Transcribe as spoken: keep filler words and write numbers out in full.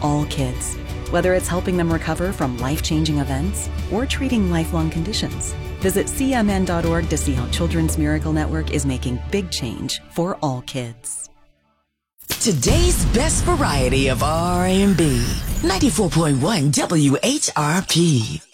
all kids. Whether it's helping them recover from life-changing events or treating lifelong conditions. Visit C M N dot org to see how Children's Miracle Network is making big change for all kids. Today's best variety of R and B. ninety-four point one W H R P.